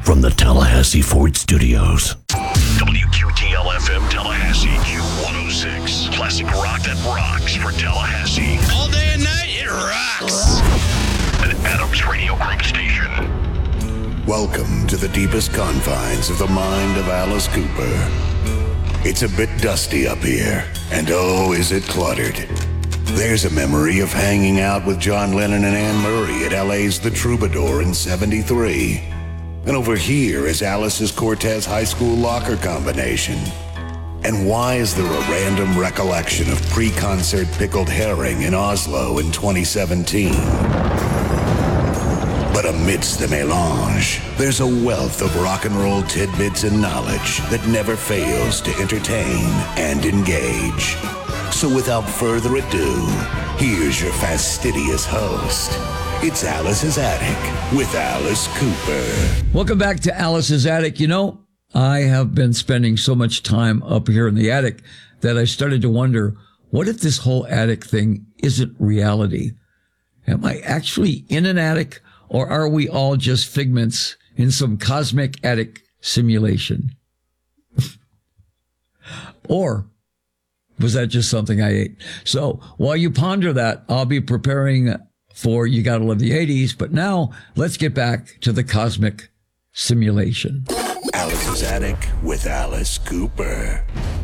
from the Tallahassee Ford Studios. WQTL-FM Tallahassee, Q106. Classic rock that rocks for Tallahassee. All day and night, it rocks. An Adams Radio Group station. Welcome to the deepest confines of the mind of Alice Cooper. It's a bit dusty up here, and oh, is it cluttered. There's a memory of hanging out with John Lennon and Anne Murray at LA's The Troubadour in '73. And over here is Alice's Cortez High School locker combination. And why is there a random recollection of pre-concert pickled herring in Oslo in 2017? But amidst the melange, there's a wealth of rock and roll tidbits and knowledge that never fails to entertain and engage. So without further ado, here's your fastidious host. It's Alice's Attic with Alice Cooper. Welcome back to Alice's Attic. You know, I have been spending so much time up here in the attic that I started to wonder, what if this whole attic thing isn't reality? Am I actually in an attic, or are we all just figments in some cosmic attic simulation? Or was that just something I ate? So while you ponder that, I'll be preparing for You Gotta Love the 80s. But now let's get back to the cosmic simulation. Alice's Attic with Alice Cooper.